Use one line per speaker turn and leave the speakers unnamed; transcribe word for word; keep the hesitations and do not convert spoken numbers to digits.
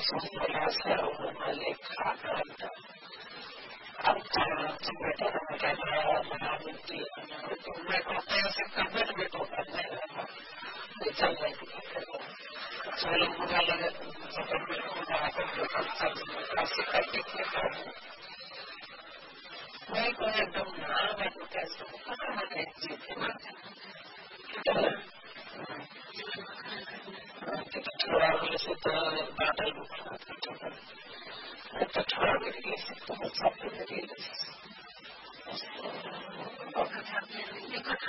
से लेखा अब तो बेटा बेटा बना देती तो मैं कहते हैं से कब्र में तो करने लगा चल रही चलो बुरा लगे कब्र में जाकर जो सब कैसे करके करता हूँ मैं को एकदम नाम है तो कैसे कहाँ है जीते थोड़ा से तो